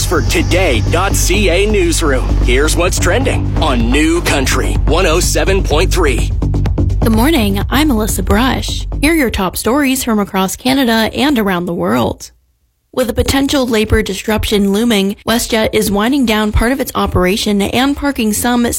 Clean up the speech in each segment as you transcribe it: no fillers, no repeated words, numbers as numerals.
for Today.ca Newsroom. Here's what's trending on New Country 107.3. Good morning, I'm Alyssa Brush. Here are your top stories from across Canada and around the world. With a potential labor disruption looming, WestJet is winding down part of its operation and parking some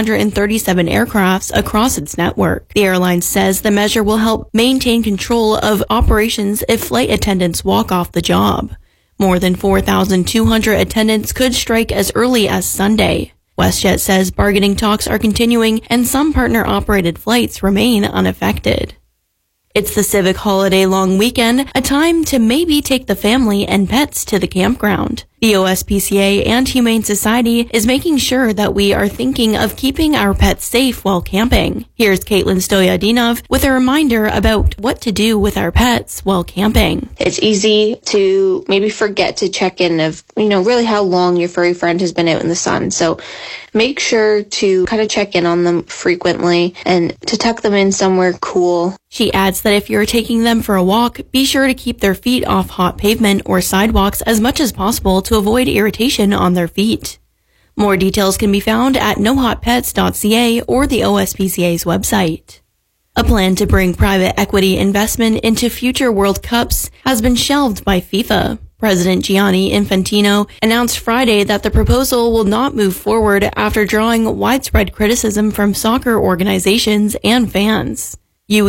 737 aircrafts across its network. The airline says the measure will help maintain control of operations if flight attendants walk off the job. More than 4,200 attendants could strike as early as Sunday. WestJet says bargaining talks are continuing and some partner-operated flights remain unaffected. It's the Civic Holiday long weekend, a time to maybe take the family and pets to the campground. The OSPCA and Humane Society is making sure that we are thinking of keeping our pets safe while camping. Here's Caitlin Stoyadinov with a reminder about what to do with our pets while camping. It's easy to maybe forget to check in of, really how long your furry friend has been out in the sun. So make sure to kind of check in on them frequently and to tuck them in somewhere cool. She adds that if you're taking them for a walk, be sure to keep their feet off hot pavement or sidewalks as much as possible to avoid irritation on their feet. More details can be found at nohotpets.ca or the OSPCA's website. A plan to bring private equity investment into future World Cups has been shelved by FIFA. President Gianni Infantino announced Friday that the proposal will not move forward after drawing widespread criticism from soccer organizations and fans.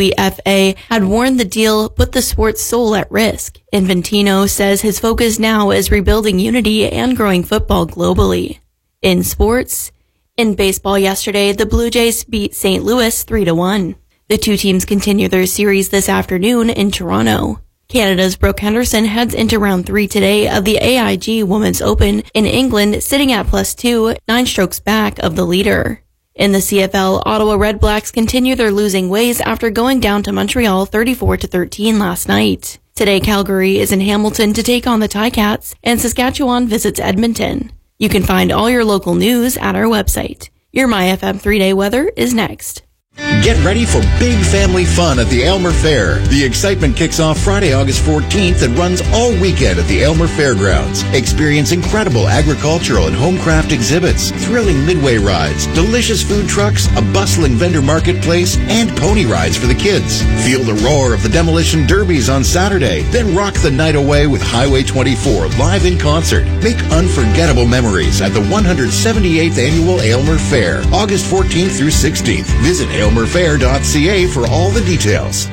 UEFA had warned the deal put the sport's soul at risk. Infantino says his focus now is rebuilding unity and growing football globally. In sports, in baseball yesterday, the Blue Jays beat St. Louis 3-1. The two teams continue their series this afternoon in Toronto. Canada's Brooke Henderson heads into round 3 today of the AIG Women's Open in England, sitting at +2, 9 strokes back of the leader. In the CFL, Ottawa Red Blacks continue their losing ways after going down to Montreal 34-13 last night. Today, Calgary is in Hamilton to take on the Ticats, and Saskatchewan visits Edmonton. You can find all your local news at our website. Your MyFM 3-day weather is next. Get ready for big family fun at the Aylmer Fair. The excitement kicks off Friday, August 14th and runs all weekend at the Aylmer Fairgrounds. Experience incredible agricultural and homecraft exhibits, thrilling midway rides, delicious food trucks, a bustling vendor marketplace, and pony rides for the kids. Feel the roar of the demolition derbies on Saturday, then rock the night away with Highway 24 live in concert. Make unforgettable memories at the 178th Annual Aylmer Fair, August 14th through 16th. Visit aylmerfair.ca for all the details.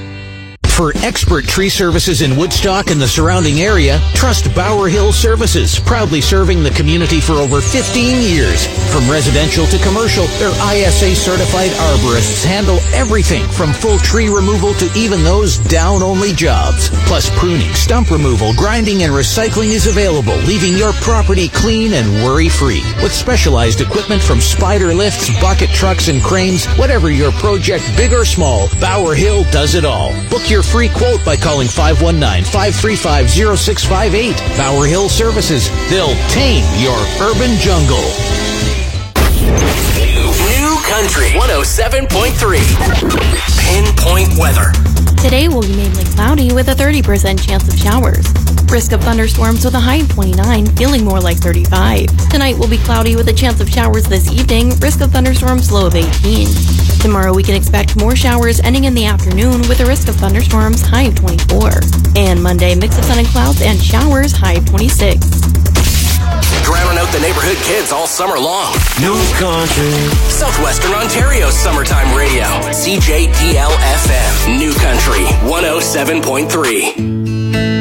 For expert tree services in Woodstock and the surrounding area, trust Bower Hill Services, proudly serving the community for over 15 years. From residential to commercial, their ISA-certified arborists handle everything from full tree removal to even those down-only jobs. Plus, pruning, stump removal, grinding, and recycling is available, leaving your property clean and worry-free. With specialized equipment from spider lifts, bucket trucks, and cranes, whatever your project, big or small, Bower Hill does it all. Book your free quote by calling 519-535-0658. Bower Hill Services. They'll tame your urban jungle. New Country 107.3. Pinpoint weather. Today will be mainly cloudy with a 30% chance of showers. Risk of thunderstorms with a high of 29, feeling more like 35. Tonight will be cloudy with a chance of showers this evening. Risk of thunderstorms low of 18. Tomorrow we can expect more showers ending in the afternoon with a risk of thunderstorms high of 24. And Monday, mix of sun and clouds and showers high of 26. Drowning out the neighborhood kids all summer long. New Country. Southwestern Ontario's summertime radio. CJDL-FM. New Country 107.3.